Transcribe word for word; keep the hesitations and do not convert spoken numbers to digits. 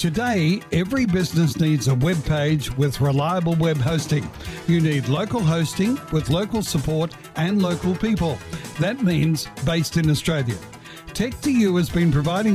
Today, every business needs a web page with reliable web hosting. You need local hosting with local support and local people. That means based in Australia. Tech two U has been providing